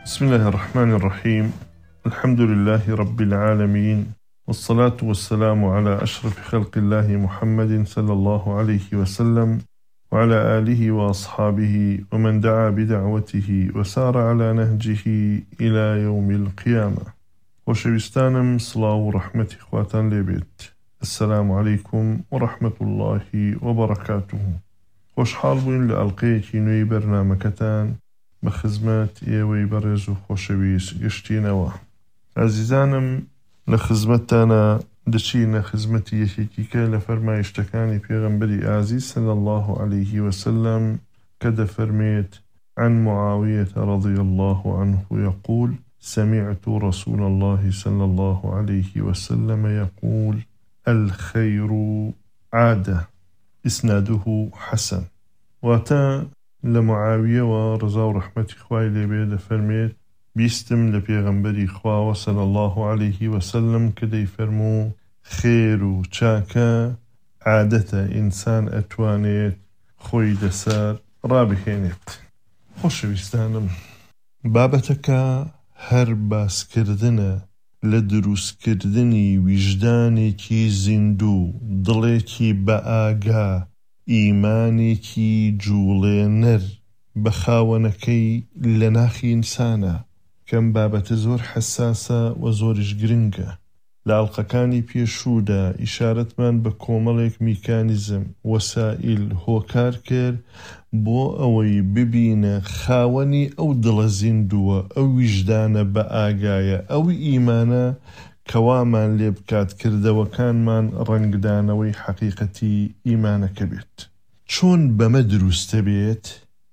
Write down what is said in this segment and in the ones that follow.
بسم الله الرحمن الرحيم. الحمد لله رب العالمين، والصلاة والسلام على أشرف خلق الله محمد صلى الله عليه وسلم وعلى آله وأصحابه ومن دعا بدعوته وسار على نهجه إلى يوم القيامة. وشويستانم صلاة ورحمة إخواتان لبيت. السلام عليكم ورحمة الله وبركاته. خوشحال بوين لألقيكي نوي برنامكتان بخزمات ئێوەی بەڕێز و خۆشەویست گشتینەوە. عزیزانم، لە خزمەتتانە دەچینە خزمەتی یەکێکیکە لە فەرمایشتەکانی پێغەمبەری ئازیز صلی الله عليه وسلم کە دەفەرمێت: عن معاوية رضي الله عنه يقول: سمعت رسول الله صلى الله عليه وسلم يقول: الخير عادة. إسناده حسن. واتا لمعاوية ورضا ورحمة إخوائي لبيد فرميت بيستم لبيغمبري إخوة صلى الله عليه وسلم كدي فرمو: خير وشاكا عادة إنسان أتوانيت خوي دسار رابحينيت. خوش بيستانم، بابتك هر باس كردنا لدروس كردني وجداني كي زندو ضليكي بآقا ئیمانێکی جوڵێنەر بەخاوەنەکەی لە ناخی ئینسانە. کەم بابەتە زۆر حەساسە و زۆریش گرنگە. لە ئاڵقەکانی پێشوودا ئیشارەتمان بە کۆمەڵێک میکانیزم وەسائیل هۆکار کرد بۆ ئەوەی ببینە خاوەنی ئەو دڵە زیندووە، ئەو ویژدانە بە ئاگایە، ئەو ئیمانە کەوامان لێ بکات کردەوەکانمان ڕەنگدانەوەی حەقیقەتی ئیمانەکە بێت. چۆن بەمە دروستە بێت؟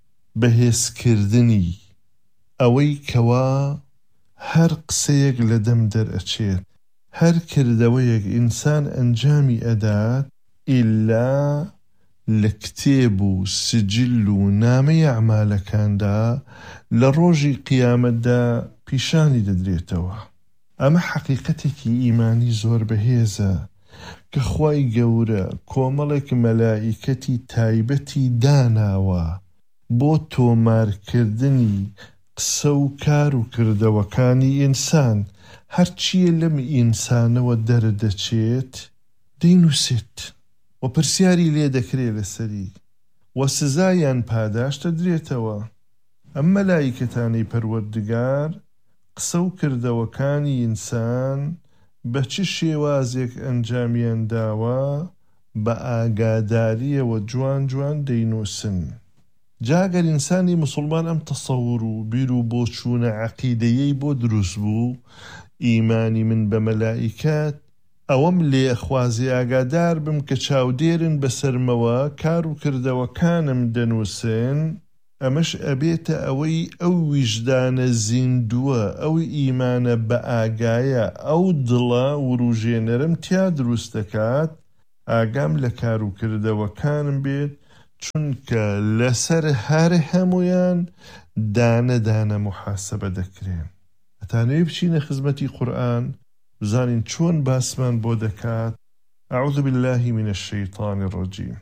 بەهێزکردنی ئەوەی کەوا هەر قسەیەک لە دەم دەرئەچێت، هەر کردەوەیەک ئینسان ئەنجامی ئەدات ئیلا لە کتێب و سجل و نامەی ئەعمالەکاندا لە ڕۆژی قیامەتدا پیشانی دەدرێتەوە. ئەمە حەقیقەتێکی ئیمانی زۆر بەهێزە کە خوای گەورە کۆمەڵێک مەلائیکەتی تایبەتی داناوە بۆ تۆمارکردنی قسە و کار و کردەوەکانی ئینسان. هەرچیە لەم ئینسانەوە دەردەچێت دەینووسێت و پرسیاری لێ دەکرێت لەسەری و سزایان پاداش دەدرێتەوە. ئەم مەلائیکەتانی پەروەردگار قسە و کردەوەکانی ئینسان بە چ شێوازێک ئەنجامیان داوە بە ئاگاداریەوە جوان جوان دەینووسن. جاگەر ئینسانی مسلمان ئەم تەسەوور و بیر و بۆچوونە عەقیدەیەی بۆ دروست بوو، ئیمانی من بە مەلائیکەت ئەوەم لێ ئەخوازی ئاگادار بم کە چاودێرن بەسەرمەوە کار و کردەوەکانم دەنووسن، ئەمەش ئەبێتە ئەوەی ئەو ویژدانە زیندووە، ئەو ئیمانە بە ئاگایە، ئەو دڵە وروژێنەرم تیا دروست دەکات ئاگام لە کار و کردەوەکانم بێت، چونکە لەسەر هەر هەمویان دانە دانە محاسبە دەکرێن. ئەتانەوەی بچینە خزمەتی قورئان بزانین چۆن باسمان بۆ دەکات. أعوذ بالله من الشيطان الرجيم.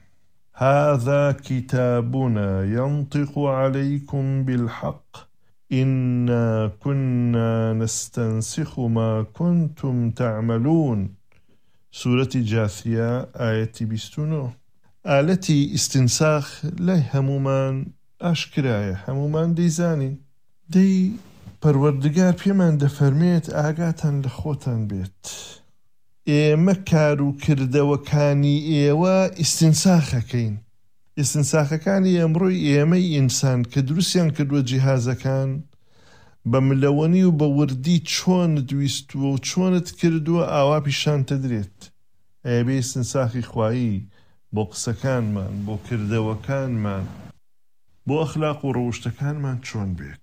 هذا كتابنا ينطق عليكم بالحق إنا كنا نستنسخ ما كنتم تعملون. سورة جاثية آية 29. آلتي استنساخ لا همومان أشكرايا همومان ديزاني دي پروردگار پێمان دەفەرمێت ئاگاتان لە خۆتان بێت. ئێمە کار و کردەوەکانی ئێوە ئیستنساخەکەین. ئیستنساخەکانی ئەمڕۆی ئێمەی ئینسان کە دروستیان کردووە جیهازەکان بە ملەوەنی و بە وردی چۆنت ویستووە و چۆنت کردووە ئاوا پیشان تەدرێت. ئەبێ ئیستنساخی خوایی بۆ قسەکانمان، بۆ کردەوەکانمان، بۆ ئەخلاق و ڕەوشتەکانمان چۆن بێت.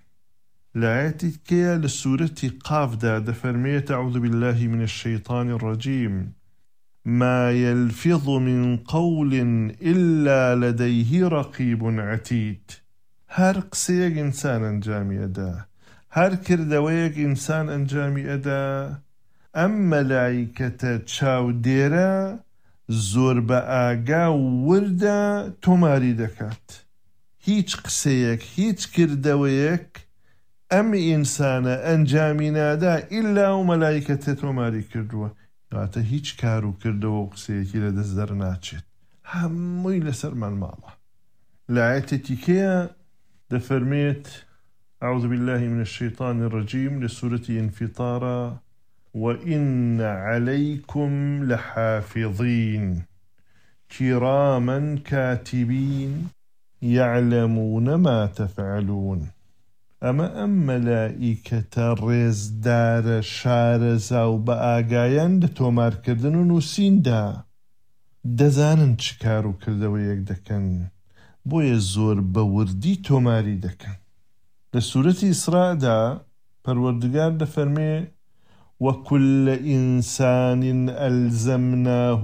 لآياتي كيا لسورة قاف دا فرمية: أعوذ بالله من الشيطان الرجيم. ما يلفظ من قول إلا لديه رقيب عتيد. هر قسيق إنسان أنجامي أدا، هر كردويق إنسان أنجامي أدا، أم ملائكة تشاو ديرا زور بآقا وردا تماري دكات. هيج قسيق هيج كردويق ئەم ئینسانە ئەنجامی نادا ئیلا و مەلایکەتە تۆماری کردووە، کاتە هیچ کار و کردەوە و قسەیەکی لە دەست دەرناچێت، هەمووی لەسەرمان ماڵە. لە ئاەتێکی کەیە دەفەرمێت أعوذ بالله من الشيطان الرجيم لسورة انفطار وإن عليكم لحافظين كراما كاتبين يعلمون ما تفعلون. أما ملائكة رزدار شارزا و بآقايان لتومار كردن و نوسين دا دەزانن چ کار و کردەوەیەک دەکەن، بۆیە زۆر بەوردی تۆماری دەکەن. لە سورەتی ئیسرادا پەروەردگار دەفەرمێ وكل إنسان ألزمناه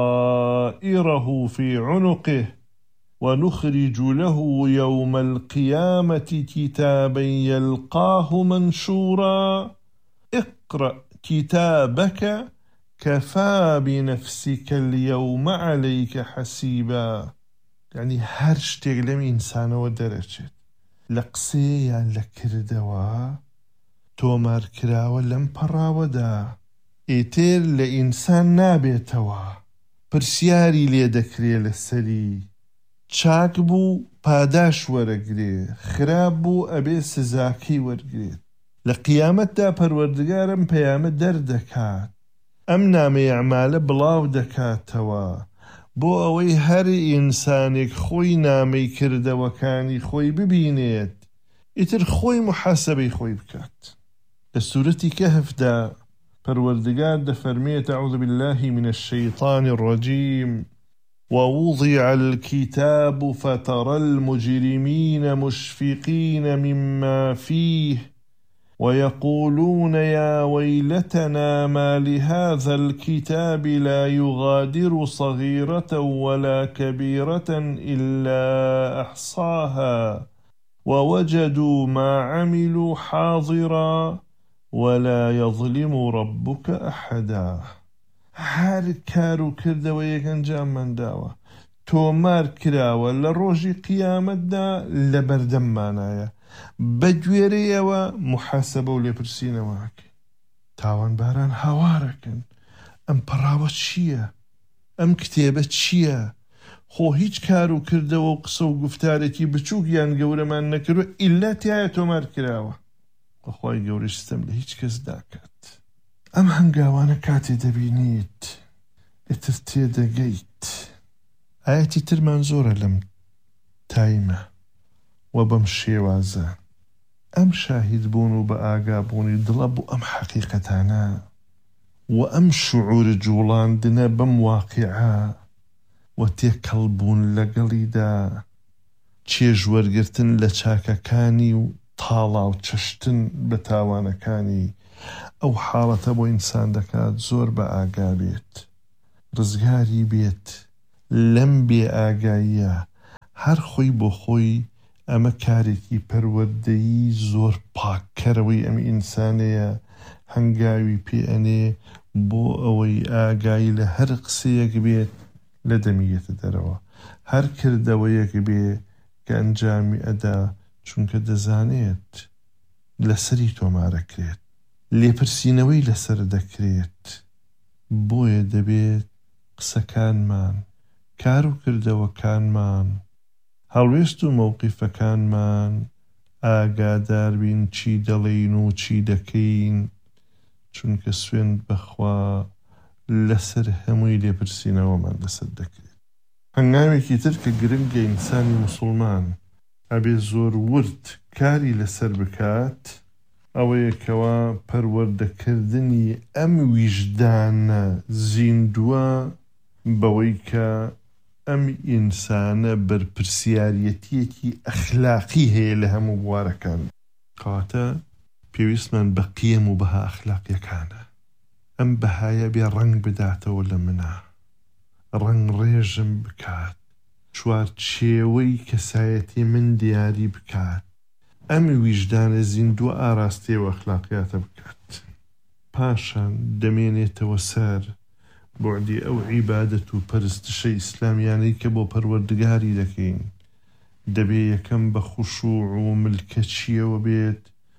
طائره في عنقه ونخرج له يوم القيامة كتابا يلقاه منشورا اقرأ كتابك كفى بنفسك اليوم عليك حسيبا. يعني هر شتێک لەم ئینسانەوە دەرەچێت لە قسەیان لە کردەوە تۆمار کراوە لەم پەڕاوەدا، ئیتر لە ئینسان نابێتەوە، پرسیاری لێ دەکرێ لەسەری، چاک بوو پاداش وەرەگرێ، خراپ بوو ئەبێ سزاکەی وەرگرێت. لە قیامەتدا پەروەردگارم پەیامە دەردەکات، ئەم نامەی ئەعمالە بڵاو دەکاتەوە بۆ ئەوەی هەر ئینسانێک خۆی نامەی کردەوەکانی خۆی ببینێت، ئیتر خۆی محاسبەی خۆی بکات. لە سورەتی کەهفدا پەروەردگار دەفەرمێت أعوذ بالله من الشيطان الرجيم ووضع الكتاب فترى المجرمين مشفقين مما فيه ويقولون يا ويلتنا ما لهذا الكتاب لا يغادر صغيرة ولا كبيرة إلا أحصاها ووجدوا ما عملوا حاضرا ولا يظلم ربك أحدا. هر کارو کردەوەیەک ئەنجاممان داوە، تۆمار کراوە لە ڕۆژی قیامەتدا لە بەردەممانایە، بە گوێرەیەوە محاسبە و لێپرسینەوەکە. تاوانباران هاوارەکەن ئەم پەڕاوە چییە؟ ئەم کتێبە چییە؟ خۆ هیچ کار و کردەوە و قسە و گفتارێکی بچووکیان گەورەمان نەکردوە ئیلا تایە تۆمار کراوە. خۆی گەورەی ستەم لە هیچ کەس داکات. ئەم هەنگاوانە کاتێ دەبینیت ئێتر تێدەگەیت. ئاەتی ترمان زۆرە لەم تایمە و بەم شێوازە ئەم شاهید بوون و بە ئاگابوونی دڵە بوو ئەم حەقیقەتانە و ئەم شعور جوڵاندنە بەم واقعە و تێکەڵبوون لەگەڵیدا، چێژوەرگرتن لە چاکەکانی و تاڵاو چەشتن بە تاوانەکانی ئەو حاڵەتە بۆ ئینسان دەکات زۆر بە ئاگا بێت، ڕزگاری بێت لەم بێ ئاگاییە. هەر خۆی بۆ خۆی ئەمە کارێکی پەروەردەیی زۆر پاککەرەوەی ئەم ئینسانەیە هەنگاوی پێئەنێ بۆ ئەوەی ئاگایی لە هەر قسەیەک بێت لە دەمیێتە دەرەوە، هەر کردەوەیەک بێ کە ئەنجامی ئەدا، چونکە دەزانێت لەسەری تۆمارەکرێت، لێپرسینەوەی لەسەر دەکرێت. بۆیە دەبێت قسەکانمان، کار و کردەوەکانمان، هەڵوێست و مەوقیفەکانمان ئاگادار بین چی دەڵێین و چی دەکەین، چونکە سوێند بەخوا لەسەر هەمووی لێپرسینەوەمان لەسەر دەکرێت. هەنگاوێکی تر کە گرنگە ئینسانی موسڵمان ئەبێ زۆر ورد کاری لەسەر بکات، ئەوەیەکەوە پەروەردەکردنی ئەم ویژدانە زیندووە بەوەی کە ئەم ئینسانە بەرپرسیارەتیەکی ئەخلاقی هەیە لە هەموو بوارەکان. کاتە پێویستمان بە قیەم و بەها ئەخلاقیەکانە. ئەم بەهایە بێ ڕەنگ بداتەوە لە منە، ڕەنگ ڕێژم بکات، چوارچێوەی کەسایەتی من دیاری بکات، ئەم ویژدانە زیندووە ئاراستەیە و ئەخلاقیاتە بکات. پاشان دەمێنێتەوە سەر بۆعدی ئەو عیبادەت و پەرستشە ئیسلامیانەی کە بۆ پەروەردگاری دەکەین. دەبێ یەکەم بە خوشوع و ملکەچیەوە بێت،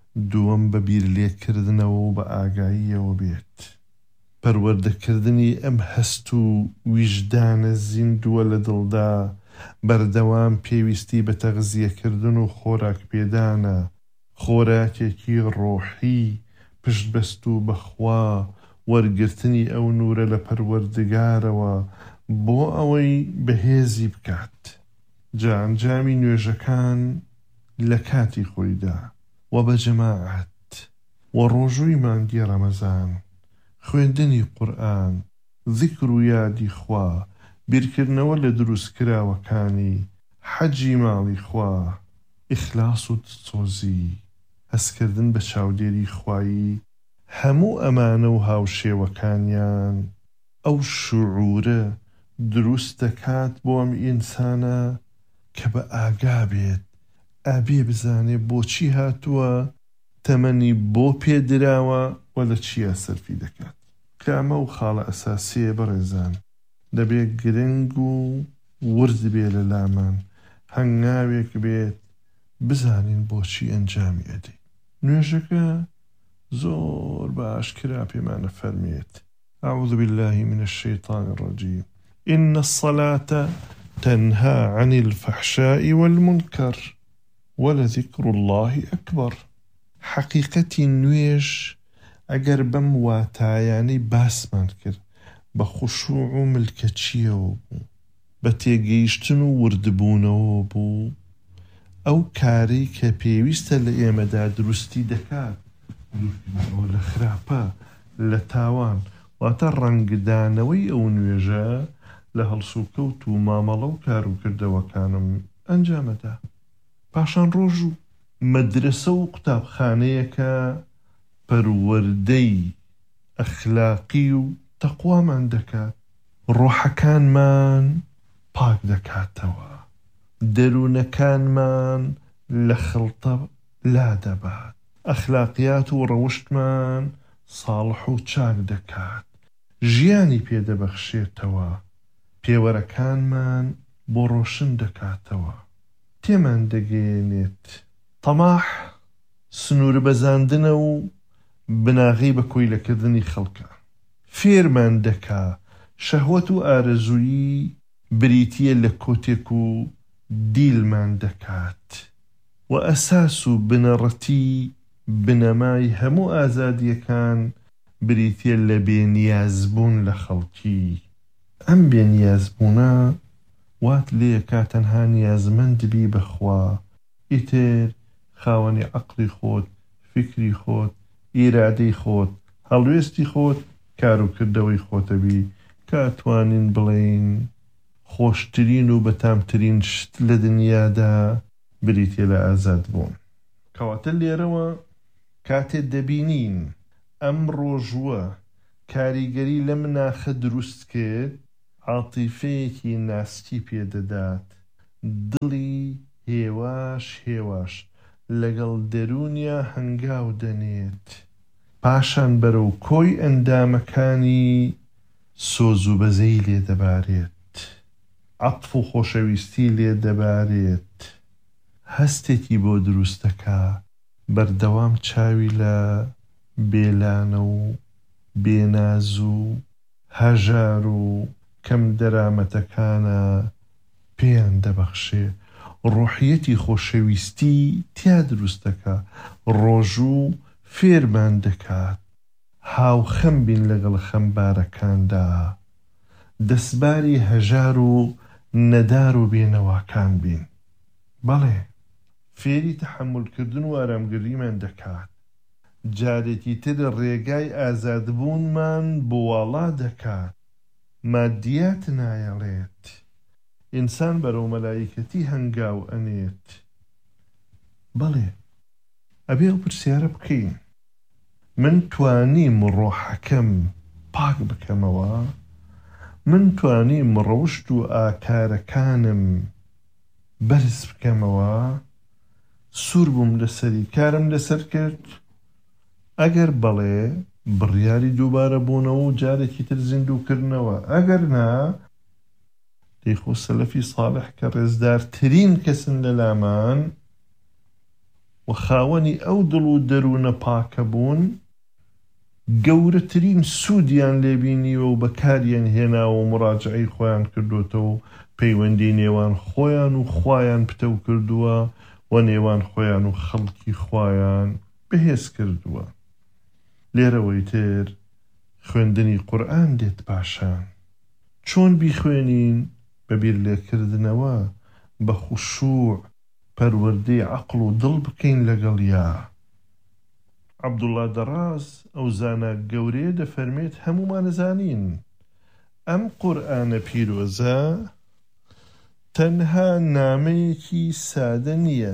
دووەم بە بیرلێکردنەوە و بە ئاگاییەوە بێت. پەروەردەکردنی ئەم هەست و ویژدانە زیندووە لە دڵدا بەردەوام پێویستی بە تەغزیەکردن و خۆراک پێدانە، خۆراکێکی ڕۆحی پشتبەست و بەخوا وەرگرتنی ئەو نورە لە پەروەردگارەوە بۆ ئەوەی بەهێزی بکات. جا ئەنجامی نوێژەکان لە کاتی خۆیدا و بە جەماعەت و ڕۆژووی مانگی ڕەمەزان، خوێندنی قورئان، ذیکر و یادی خوا، بیرکردنەوە لە دروستکراوەکانی، حەجی ماڵی خوا، ئیخلاس و دڵسۆزی، هەستکردن بە چاودێری خوایی، هەموو ئەمانە و هاوشێوەکانیان ئەو شعورە دروست دەکات بۆ ئەم ئینسانە کە بە ئاگا بێت، ئەبێ بزانێ بۆچی هاتووە، تەمەنی بۆ پێدراوە و لە چیە سەرفی دەکات. کە ئەمە و خاڵە ئەساسیە بەڕێزان، دەبێت گرنگ و ورد بێ لە لامان، هەنگاوێک بێت بزانین بۆچی ئەنجامی ئەدەین. نوێژەکە زۆر بە ئاشکرا پێمانە فەرمێت: أعوذ بالله من الشيطان الرجيم إن الصلاة تنهى عن الفحشاء والمنكر ولذكر الله أكبر. حقیقەتی نوێژ ئەگەر بەم واتایانەی باسمان کرد بە خوشوع و ملکەچیەوە بوو، بە تێگەیشتن و وردبوونەوە بوو، ئەو کارەی کە پێویستە لە ئێمەدا دروستی دەکات لە خراپە، لە تاوان، واتە ڕەنگدانەوەی ئەو نوێژە لە هەڵسوکەوت و مامەڵە و کار و کردەوەکانم ئەنجامەدا. پاشان ڕۆژ و مەدرسە و قوتابخانەیەکە پەروەردەی ئەخلاقی و تەقوامان دەکات، ڕۆحەکانمان پاک دەکاتەوە، دەروونەکانمان لە خڵتە لا دەبات، ئەخلاقیات و ڕەوشتمان ساڵح و چاک دەکات، ژیانی پێدەبەخشێتەوە، پێوەرەکانمان بۆ ڕۆشن دەکاتەوە، تێمان دەگەێنێت تەماح، سنوورە بەزاندنە و بناغی بە کۆیلەکردنی خەڵکە، فێرمان دەکا شەهوەت و ئارەزوویی بریتیە لە کۆتێک و دیلمان دەکات، و ئەساس و بنەڕەتی بنەمای هەموو ئازادیەکان بریتیە لە بێنیازبوون لە خەڵکی. ئەم بێنیازبوونە وات لێکا تەنها نیازمەند بی بەخوا، ئیتر خاوەنی عەقڵی خۆت، فکری خۆت، ئیرادەی خۆت، هەڵوێستی خۆت، کار و کردەوەی خۆتەبی، کە ئەتوانین بڵێین خۆشترین و بەتامترین شت لە دنیادا بریتیە لە ئازاد بوون. کەواتە لێرەوە کاتێ دەبینین ئەم ڕۆژووە کاریگەری لە مناخە دروست کرد، عاتیفەیەکی ناسکی پێدەدات، دڵی هێواش هێواش لەگەڵ دەرونیا هەنگاو دەنێت، پاشان بەرەو کۆی ئەندامەکانی سۆز و بەزەی لێ دەبارێت، عەطف و خۆشەویستی لێ دەبارێت، هەستێکی بۆ دروست دەکا، بەردەوام چاوی لە بێلانە و بێناز و هەژار و کەم دەرامەتەکانە پێیان دەبەخشێ، ڕۆحیەتی خۆشەویستی تیا دروست دەکا، ڕۆژوو فێرمان دەکات، هاوخەم بین لەگەڵ خەمبارەکاندا، دەستباری هەژار و نەدار و بێنەواکان بین. بەڵێ فێری تەحەممولکردن و ئارامگریمان دەکات، جارێکی تر ڕێگای ئازادبوونمان بۆواڵا دەکات، مادیات نایەڵێت، ئینسان بەرەو مەلایکەتی هەنگاو ئەنێت. بەڵێ ئەبێ ئەو پرسیارە بکەین: من توانیم ڕۆحەکەم پاک بکەمەوە؟ من توانیم ڕەوشت و ئاکارەکانم بەرز بکەمەوە؟ سوور بووم لەسەری کارم لەسەر کرد؟ ئەگەر بەڵێ بڕیاری دووبارە بوونەوە و جارێکی تر زیندووکردنەوە، ئەگەر نا دەیخۆ سەلەفی ساڵح کە ڕێزدارترین کەسن لە لامان و خاوەنی ئەو دڵ و دەروونە پاکە بوون گەورەترین سوودیان لێبینیوە و بەکاریان هێناوە و مڕاجعەی خۆیان کردوتەوە و پەیوەندی نێوان خۆیان و خوایان پتەو کردووە و نێوان خۆیان و خەڵکی خوایان بەهێز کردووە. لێرەوەی تر خوێندنی قورئان دێت پاشان. چۆن بیخوێنین؟ بە بیرلێکردنەوە، بە خوشوع، پەروەردەی عەقڵ و دڵ بکەین لەگەڵ یا. عەبدوڵڵا دەڕاز ئەو زانە گەورەیە دەفەرمێت هەمومان نەزانین ئەم قورئانە پیرۆزە تەنها نامەیەکی سادە نییە،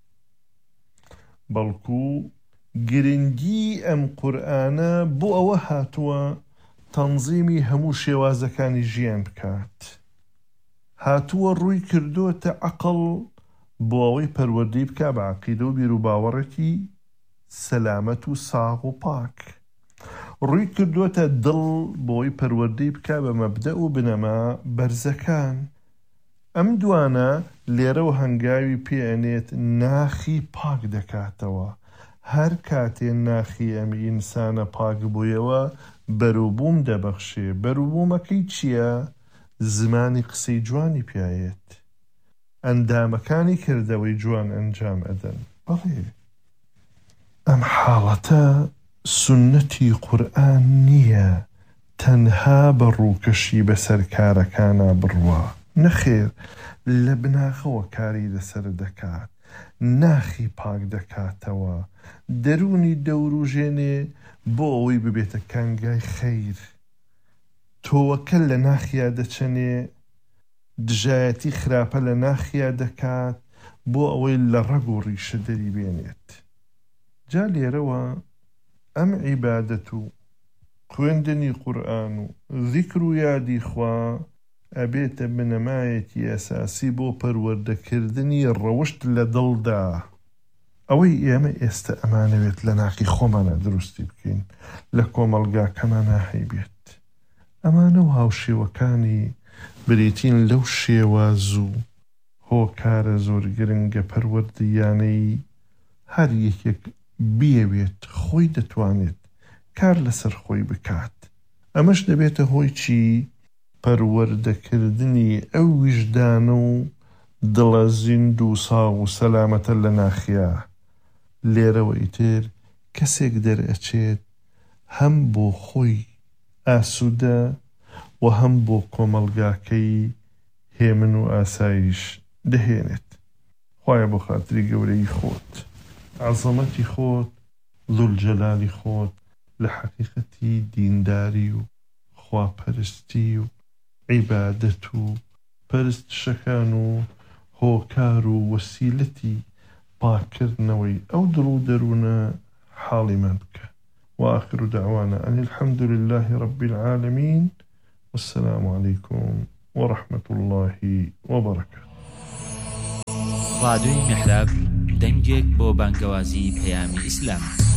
بەڵکو گرنگی ئەم قورئانە بۆ ئەوە هاتووە تەنزیمی هەموو شێوازەکانی ژیان بکات. هاتووە ڕووی کردوتە عەقڵ بۆ ئەوەی پەروەردەی بکا بە عەقیدە و بیر و باوەڕێکی سەلامەت و ساغ و پاک. ڕووی کردوتە دڵ بۆ ئەوەی پەروەردەی بکا بە مەبدە و بنەما بەرزەکان. ئەم دوانە لێرەوە هەنگاوی پێئەنێت ناخی پاک دەکاتەوە. هەر کاتێ ناخی ئەم ئینسانە پاک بوویەوە بەرووبووم دەبەخشێ. بەرووبوومەکەی چییە؟ زمانی قسەی جوانی پیاوێت، ئەندامەکانی کردەوەی جوان ئەنجام ئەدەن. بەڵێ ئەم حاڵەتە سونەتی قورئان نییە تەنها بە ڕووکەشی بەسەر کارەکانە بڕوە، نەخێر، لە بناغەوە کاری لەسەر دەکات، ناخی پاک دەکاتەوە، دەرونی دەوروژێنێ بۆ ئەوەی ببێتە کانگای خەیر. تۆوەکە لە ناخیا دەچەنێ، دژایەتی خراپە لە ناخیا دەکات بۆ ئەوەی لە ڕەگ و ڕیشە دەری بێنێت. جا لێرەوە ئەم عیبادەت و خوێندنی قورئان و ذیکر و یادی خوا ئەبێتە بنەمایەکی ئەساسی بۆ پەروەردەکردنی ڕەوشت لە دڵدا. ئەوەی ئێمە ئێستا ئەمانەوێت لە ناخی خۆمانە دروستی بکەین، لە کۆمەڵگاکەمانە هەیبێت. ئەمانە و هاوشێوەکانی بریتین لەو شێواز و هۆکارە زۆر گرنگە پەروەردەیانەی هەر یەکێک بیەوێت خۆی دەتوانێت کار لەسەر خۆی بکات. ئەمەش دەبێتە هۆی چی؟ پەروەردەکردنی ئەو ویژدانە و دڵە زیند و ساغ و سەلامەتە لە ناخیا. لێرەوە ئیتر کەسێک دەرئەچێت هەم بۆ خۆی ئاسوودە و هەم بۆ کۆمەڵگاکەی هێمن و ئاسایش دەهێنێت. خوایە بۆ خاتری گەورەی خۆت، عەزەمەتی خۆت، زولجەلالی خۆت لە حەقیقەتی دینداری و خواپەرستی و عیبادەت و پەرستشەکان و هۆکار و وەسیلەتی پاکردنەوەی ئەو دڵ و دەروونە حاڵیمان بکە. وآخر دعوانا أن الحمد لله رب العالمين والسلام عليكم ورحمة الله وبركاته. راديو محراب دەنگێک بۆ بانگەوازی پەیامی ئیسلام.